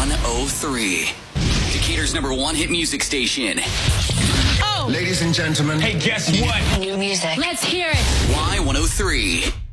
Y103. Decatur's #1 hit music station. Oh! Ladies and gentlemen. Hey, guess what? New music. Let's hear it. Y103.